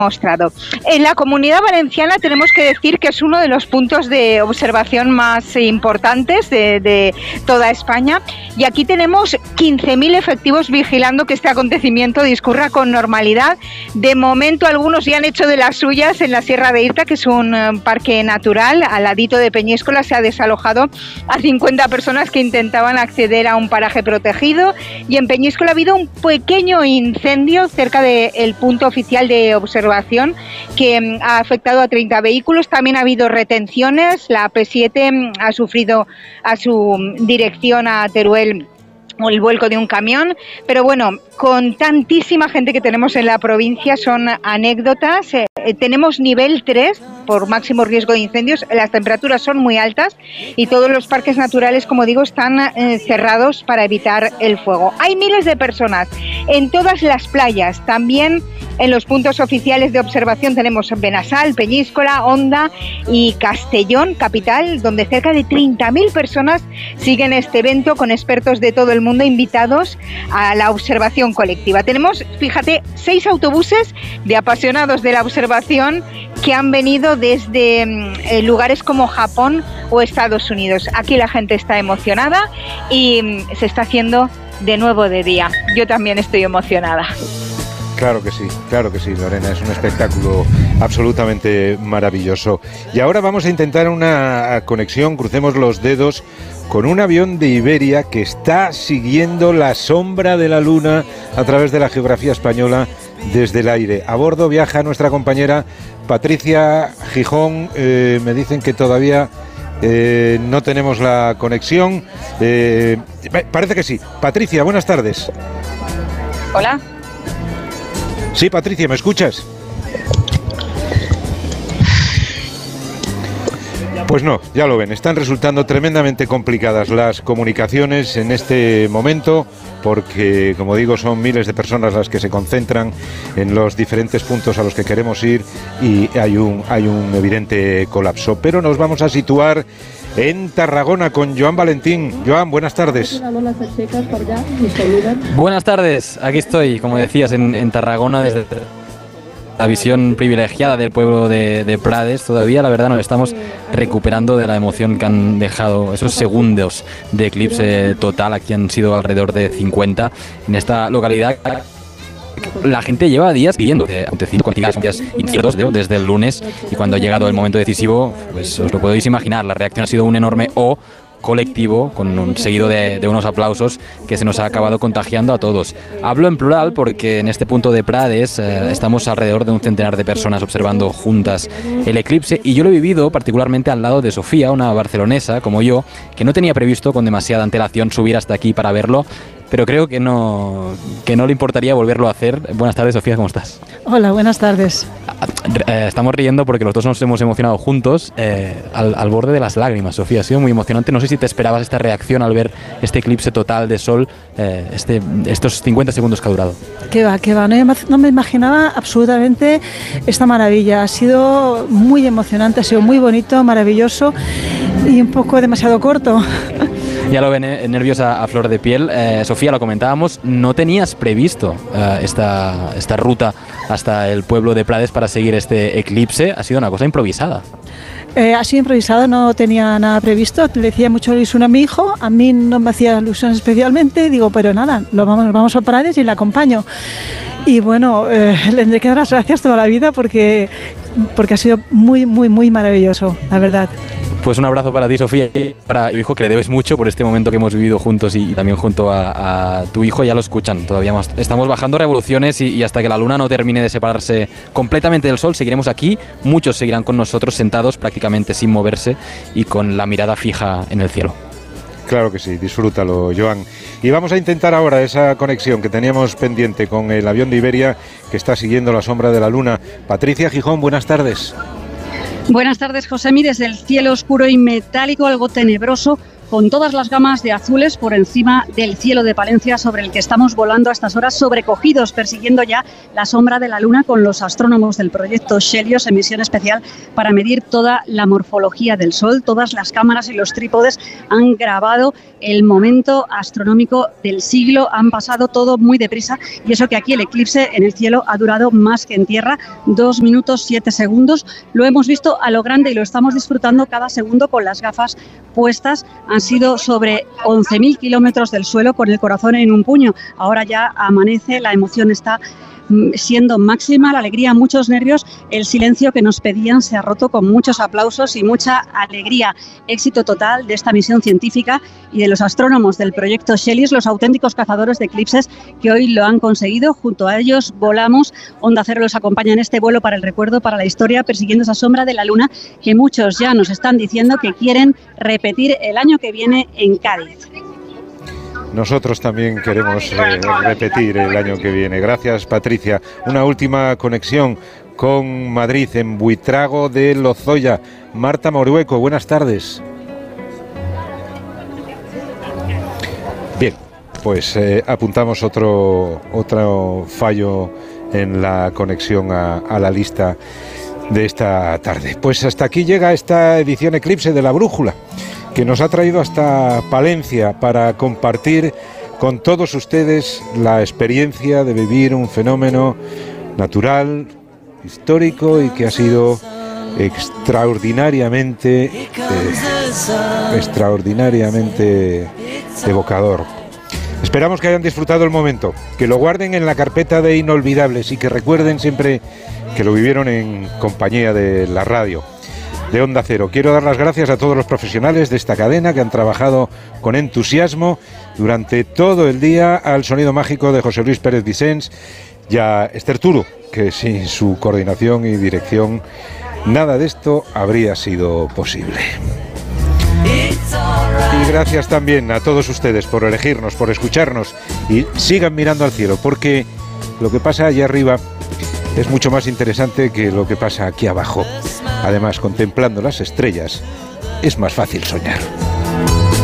mostrado. En la Comunidad Valenciana tenemos que decir que es uno de los puntos de observación más importantes de toda España, y aquí tenemos 15.000 efectivos vigilando que este acontecimiento discurra con normalidad. De momento algunos ya han hecho de las suyas. En la Sierra de Irta, que es un parque natural al ladito de Peñíscola, se ha desalojado a 50 personas que intentaban acceder a un paraje protegido, y en Peñíscola ha habido un pequeño incendio cerca del punto oficial de observación que ha afectado a 30 vehículos. También ha habido retenciones. La P7 ha sufrido a su dirección a Teruel el vuelco de un camión, pero bueno, con tantísima gente que tenemos en la provincia son anécdotas. Tenemos nivel 3 por máximo riesgo de incendios, las temperaturas son muy altas y todos los parques naturales, como digo, están cerrados para evitar el fuego. Hay miles de personas en todas las playas, también en los puntos oficiales de observación tenemos Benassal, Peñíscola, Onda y Castellón, capital, donde cerca de 30.000 personas siguen este evento con expertos de todo el mundo invitados a la observación colectiva. Tenemos, fíjate, 6 autobuses de apasionados de la observación que han venido desde lugares como Japón o Estados Unidos. Aquí la gente está emocionada y se está haciendo de nuevo de día. Yo también estoy emocionada. Claro que sí, Lorena, es un espectáculo absolutamente maravilloso. Y ahora vamos a intentar una conexión, crucemos los dedos, con un avión de Iberia que está siguiendo la sombra de la Luna a través de la geografía española desde el aire. A bordo viaja nuestra compañera Patricia Gijón. Me dicen que todavía no tenemos la conexión. Parece que sí. Patricia, buenas tardes. Hola. Sí, Patricia, ¿me escuchas? Pues no, ya lo ven, están resultando tremendamente complicadas las comunicaciones en este momento porque, como digo, son miles de personas las que se concentran en los diferentes puntos a los que queremos ir y hay un evidente colapso. Pero nos vamos a situar en Tarragona con Joan Valentín. Joan, buenas tardes. Buenas tardes, aquí estoy, como decías, en Tarragona desde la visión privilegiada del pueblo de Prades. Todavía, la verdad, nos estamos recuperando de la emoción que han dejado esos segundos de eclipse total. Aquí han sido alrededor de 50 en esta localidad. La gente lleva días pidiendo aconteciendo con días inciertos desde el lunes, y cuando ha llegado el momento decisivo, pues os lo podéis imaginar, la reacción ha sido un enorme colectivo, con un seguido de unos aplausos que se nos ha acabado contagiando a todos. Hablo en plural porque en este punto de Prades estamos alrededor de un centenar de personas observando juntas el eclipse, y yo lo he vivido particularmente al lado de Sofía, una barcelonesa como yo, que no tenía previsto con demasiada antelación subir hasta aquí para verlo, pero creo que no le importaría volverlo a hacer. Buenas tardes, Sofía, ¿cómo estás? Hola, buenas tardes. Estamos riendo porque los dos nos hemos emocionado juntos al borde de las lágrimas. Sofía, ha sido muy emocionante. No sé si te esperabas esta reacción al ver este eclipse total de sol, estos 50 segundos que ha durado. Qué va, no me imaginaba absolutamente esta maravilla. Ha sido muy emocionante, ha sido muy bonito, maravilloso y un poco demasiado corto. Ya lo ven, nerviosa a flor de piel. Sofía, lo comentábamos, no tenías previsto esta ruta hasta el pueblo de Prades para seguir este eclipse. Ha sido una cosa improvisada. Ha sido improvisado, no tenía nada previsto. Le decía mucho ilusión a mi hijo, a mí no me hacía ilusión especialmente. Digo, pero nada, vamos a Prades y le acompaño. Y bueno, le tendré que dar las gracias toda la vida porque ha sido muy, muy, muy maravilloso, la verdad. Pues un abrazo para ti, Sofía, y para tu hijo, que le debes mucho por este momento que hemos vivido juntos y también junto a tu hijo. Ya lo escuchan, todavía más. Estamos bajando revoluciones y hasta que la luna no termine de separarse completamente del sol, seguiremos aquí. Muchos seguirán con nosotros sentados prácticamente sin moverse y con la mirada fija en el cielo. Claro que sí, disfrútalo, Joan. Y vamos a intentar ahora esa conexión que teníamos pendiente con el avión de Iberia que está siguiendo la sombra de la luna. Patricia Gijón, buenas tardes. Buenas tardes, Josemi. Desde el cielo oscuro y metálico, algo tenebroso, con todas las gamas de azules por encima del cielo de Palencia, sobre el que estamos volando a estas horas, sobrecogidos, persiguiendo ya la sombra de la Luna con los astrónomos del proyecto Helios en misión especial para medir toda la morfología del Sol. Todas las cámaras y los trípodes han grabado el momento astronómico del siglo, han pasado todo muy deprisa, y eso que aquí el eclipse en el cielo ha durado más que en tierra, 2 minutos 7 segundos. Lo hemos visto a lo grande y lo estamos disfrutando cada segundo con las gafas puestas. Han sido sobre 11.000 kilómetros del suelo con el corazón en un puño. Ahora ya amanece, la emoción está siendo máxima, la alegría, muchos nervios. El silencio que nos pedían se ha roto con muchos aplausos y mucha alegría. Éxito total de esta misión científica y de los astrónomos del proyecto Helios, los auténticos cazadores de eclipses que hoy lo han conseguido. Junto a ellos volamos. Onda Cero los acompaña en este vuelo para el recuerdo, para la historia, persiguiendo esa sombra de la Luna que muchos ya nos están diciendo que quieren repetir el año que viene en Cádiz. Nosotros también queremos repetir el año que viene. Gracias, Patricia. Una última conexión con Madrid, en Buitrago de Lozoya. Marta Morueco, buenas tardes. Bien, pues apuntamos otro fallo en la conexión a la lista de esta tarde. Pues hasta aquí llega esta edición Eclipse de La Brújula, que nos ha traído hasta Palencia para compartir con todos ustedes la experiencia de vivir un fenómeno natural, histórico y que ha sido extraordinariamente evocador. Esperamos que hayan disfrutado el momento, que lo guarden en la carpeta de inolvidables y que recuerden siempre que lo vivieron en compañía de la radio, de Onda Cero. Quiero dar las gracias a todos los profesionales de esta cadena que han trabajado con entusiasmo durante todo el día, al sonido mágico de José Luis Pérez Vicens y a Esther Turo, que sin su coordinación y dirección nada de esto habría sido posible. Y gracias también a todos ustedes por elegirnos, por escucharnos, y sigan mirando al cielo, porque lo que pasa allá arriba es mucho más interesante que lo que pasa aquí abajo. Además, contemplando las estrellas, es más fácil soñar.